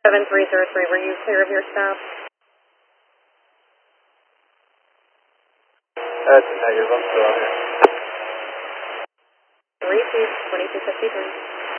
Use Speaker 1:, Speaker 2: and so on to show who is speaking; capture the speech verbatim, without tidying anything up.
Speaker 1: seven three zero three, were you clear of your stop?
Speaker 2: That's a negative, I'm still out here.
Speaker 1: Repeat, twenty-two fifty-three.